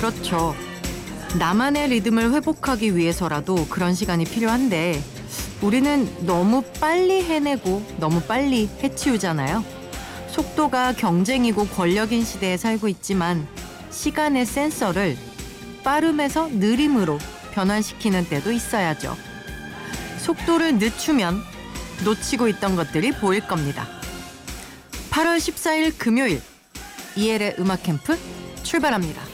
그렇죠. 나만의 리듬을 회복하기 위해서라도 그런 시간이 필요한데 우리는 너무 빨리 해내고 너무 빨리 해치우잖아요. 속도가 경쟁이고 권력인 시대에 살고 있지만 시간의 센서를 빠름에서 느림으로 변환시키는 때도 있어야죠. 속도를 늦추면 놓치고 있던 것들이 보일 겁니다. 8월 14일 금요일 이엘의 음악 캠프 출발합니다.